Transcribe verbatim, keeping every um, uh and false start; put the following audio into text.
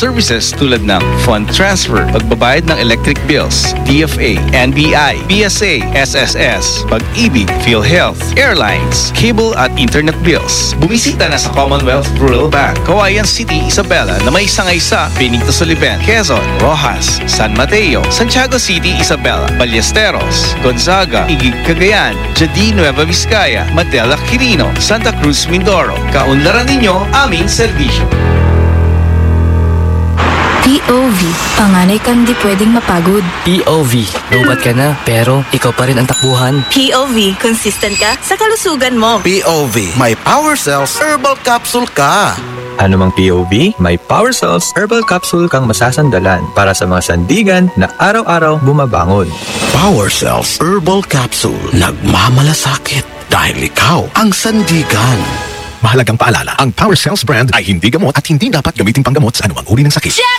services tulad ng fund transfer, pagbabayad ng electric bills, D F A, N B I, B S A, S S S, Pag-ibig, PhilHealth, airlines, cable at internet bills. Bumisita na sa Commonwealth Rural Bank, Cauayan City, Isabela na may sangay sa Benito Soliven, Quezon, Rojas, San Mateo, Santiago City, Isabela, Ballesteros, Gonzaga, Igig, Cagayan, Jadi, Nueva Vizcaya, Madela, Quirino, Santa Cruz, Mindoro. Kaunlaran ninyo aming serbisyo. P O V, panganay kang di pwedeng mapagod. P O V, lubat ka na, pero ikaw pa rin ang takbuhan. P O V, consistent ka sa kalusugan mo. P O V, may Power Cells Herbal Capsule ka. Ano mang P O V, may Power Cells Herbal Capsule kang masasandalan para sa mga sandigan na araw-araw bumabangon. Power Cells Herbal Capsule, nagmamalasakit dahil ikaw ang sandigan. Mahalagang paalala, ang Power Cells brand ay hindi gamot at hindi dapat gamitin panggamot sa anumang uri ng sakit.